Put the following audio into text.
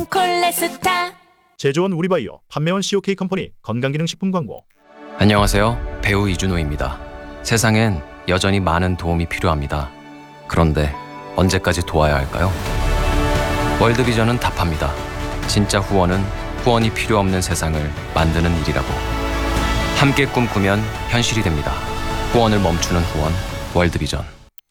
콜레스타. 제조원 우리바이오, 판매원 COK 컴퍼니 건강기능식품 광고. 안녕하세요. 배우 이준호입니다. 세상엔 여전히 많은 도움이 필요합니다. 그런데 언제까지 도와야 할까요? 월드비전은 답합니다. 진짜 후원은 후원이 필요 없는 세상을 만드는 일이라고. 함께 꿈꾸면 현실이 됩니다. 후원을 멈추는 후원, 월드비전.